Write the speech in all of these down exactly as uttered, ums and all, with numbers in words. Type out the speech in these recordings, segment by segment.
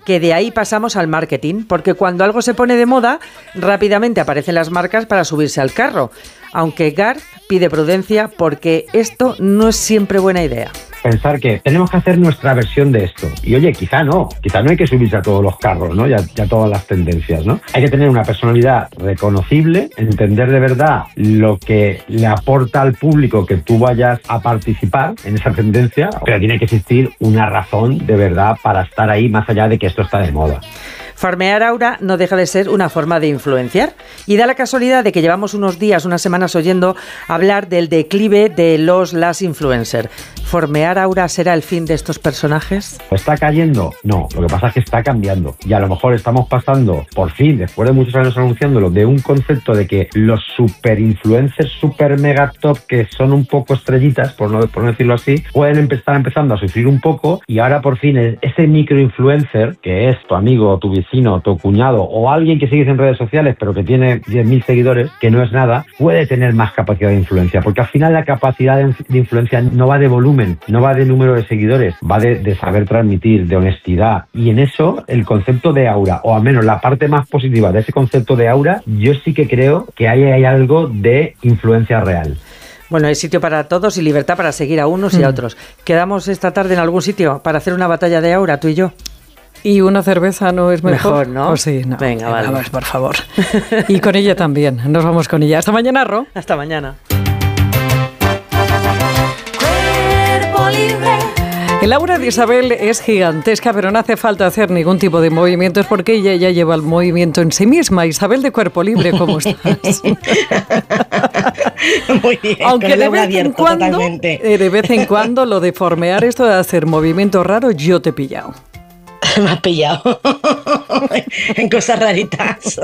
que de ahí pasamos al marketing, porque cuando algo se pone de moda, rápidamente aparecen las marcas para subirse al carro. Aunque Garth pide prudencia porque esto no es siempre buena idea. Pensar que tenemos que hacer nuestra versión de esto. Y oye, quizá no, quizá no hay que subirse a todos los carros, ¿no? Y a, y a todas las tendencias, ¿no? Hay que tener una personalidad reconocible, entender de verdad lo que le aporta al público que tú vayas a participar en esa tendencia, pero tiene que existir una razón de verdad para estar ahí más allá de que esto está de moda. Farmear Aura no deja de ser una forma de influenciar y da la casualidad de que llevamos unos días, unas semanas oyendo hablar del declive de los las influencers. ¿Farmear Aura será el fin de estos personajes? ¿Está cayendo? No, lo que pasa es que está cambiando y a lo mejor estamos pasando, por fin, después de muchos años anunciándolo, de un concepto de que los super influencers, super mega top, que son un poco estrellitas, por no, por no decirlo así, pueden empezar empezando a sufrir un poco y ahora por fin ese micro influencer, que es tu amigo, tu vecino, tu cuñado o alguien que sigues en redes sociales pero que tiene diez mil seguidores, que no es nada, puede tener más capacidad de influencia, porque al final la capacidad de, de influencia no va de volumen, no va de número de seguidores, va de, de saber transmitir, de honestidad, y en eso el concepto de aura, o al menos la parte más positiva de ese concepto de aura, yo sí que creo que ahí hay algo de influencia real. Bueno, hay sitio para todos y libertad para seguir a unos mm. y a otros. ¿Quedamos esta tarde en algún sitio para hacer una batalla de aura, tú y yo? ¿Y una cerveza no es mejor? Mejor, ¿no? Oh, sí, no. Venga, vale. Vamos, por favor. Y con ella también. Nos vamos con ella. Hasta mañana, Ro. Hasta mañana. El aura de Isabel es gigantesca, pero no hace falta hacer ningún tipo de movimientos porque ella ya lleva el movimiento en sí misma. Isabel de Cuerpo Libre, ¿cómo estás? Muy bien, aunque con el de aura vez, en abierto, cuando, totalmente. eh, de vez en cuando lo de formear esto de hacer movimientos raros, yo te he pillado. Me has pillado en cosas raritas.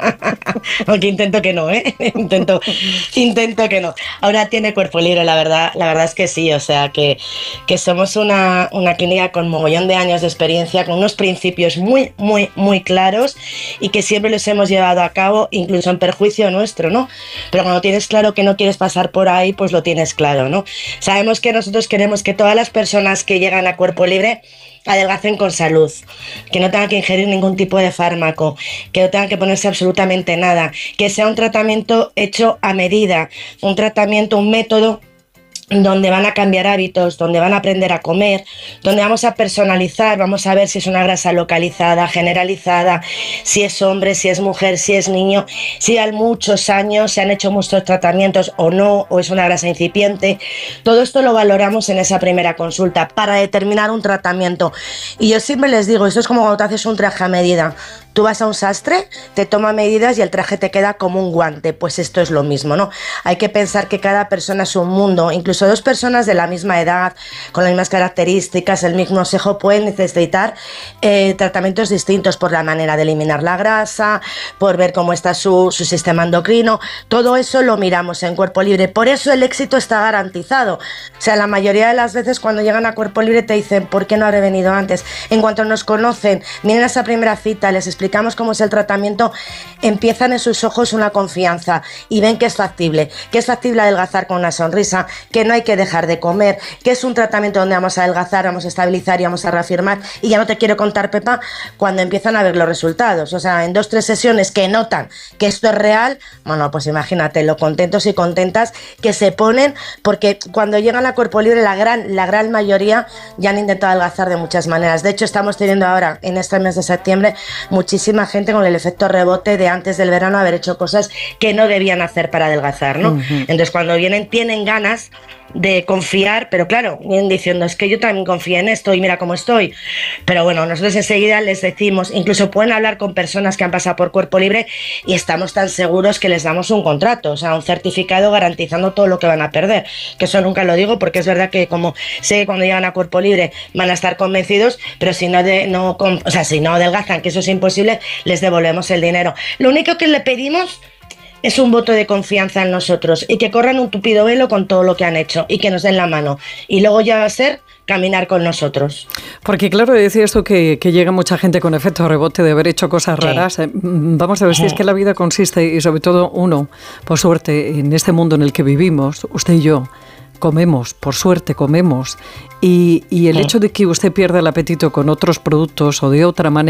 Aunque intento que no, ¿eh? Intento, intento que no. Ahora tiene Cuerpo Libre, la verdad, la verdad es que sí, o sea que, que somos una, una clínica con mogollón de años de experiencia, con unos principios muy, muy, muy claros y que siempre los hemos llevado a cabo, incluso en perjuicio nuestro, ¿no? Pero cuando tienes claro que no quieres pasar por ahí, pues lo tienes claro, ¿no? Sabemos que nosotros queremos que todas las personas que llegan a Cuerpo Libre adelgacen con salud, que no tengan que ingerir ningún tipo de fármaco, que no tengan que ponerse absolutamente nada, que sea un tratamiento hecho a medida, un tratamiento, un método donde van a cambiar hábitos, donde van a aprender a comer, donde vamos a personalizar, vamos a ver si es una grasa localizada, generalizada, si es hombre, si es mujer, si es niño, si a muchos años se han hecho muchos tratamientos o no, o es una grasa incipiente. Todo esto lo valoramos en esa primera consulta para determinar un tratamiento. Y yo siempre les digo, esto es como cuando te haces un traje a medida. Tú vas a un sastre, te toma medidas y el traje te queda como un guante. Pues esto es lo mismo, ¿no? Hay que pensar que cada persona es un mundo, incluso dos personas de la misma edad, con las mismas características, el mismo sexo, pueden necesitar eh, tratamientos distintos por la manera de eliminar la grasa, por ver cómo está su, su sistema endocrino. Todo eso lo miramos en Cuerpo Libre. Por eso el éxito está garantizado. O sea, la mayoría de las veces cuando llegan a Cuerpo Libre te dicen, ¿por qué no habré venido antes? En cuanto nos conocen, vienen a esa primera cita, les explicamos cómo es el tratamiento, empiezan en sus ojos una confianza y ven que es factible, que es factible adelgazar con una sonrisa, que no hay que dejar de comer, que es un tratamiento donde vamos a adelgazar, vamos a estabilizar y vamos a reafirmar. Y ya no te quiero contar, Pepa, cuando empiezan a ver los resultados, o sea, en dos, tres sesiones que notan que esto es real, bueno, pues imagínate lo contentos y contentas que se ponen, porque cuando llegan a Cuerpo Libre la gran, la gran mayoría ya han intentado adelgazar de muchas maneras. De hecho, estamos teniendo ahora, en este mes de septiembre, muchísima gente con el efecto rebote de antes del verano haber hecho cosas que no debían hacer para adelgazar, ¿no? Uh-huh. Entonces, cuando vienen, tienen ganas de confiar, pero claro, vienen diciendo, es que yo también confío en esto y mira cómo estoy. Pero bueno, nosotros enseguida les decimos, incluso pueden hablar con personas que han pasado por Cuerpo Libre y estamos tan seguros que les damos un contrato, o sea, un certificado garantizando todo lo que van a perder, que eso nunca lo digo porque es verdad que como sé que cuando llegan a Cuerpo Libre van a estar convencidos, pero si no, de, no o sea, si no adelgazan, que eso es imposible, les devolvemos el dinero. Lo único que le pedimos es un voto de confianza en nosotros y que corran un tupido velo con todo lo que han hecho y que nos den la mano. Y luego ya va a ser caminar con nosotros. Porque claro, decía esto que, que llega mucha gente con efecto rebote de haber hecho cosas raras. Sí. Vamos a ver si es que la vida consiste, y sobre todo uno, por suerte, en este mundo en el que vivimos, usted y yo, comemos, por suerte comemos, y, y el hecho de que usted pierda el apetito con otros productos o de otra manera,